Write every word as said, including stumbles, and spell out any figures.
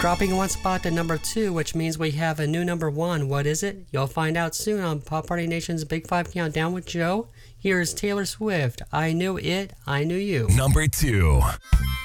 Dropping one spot to number two, which means we have a new number one. What is it? You'll find out soon on Pop Party Nation's Big Five Countdown with Joe. Here's Taylor Swift. I Knew It, I Knew You. Number two.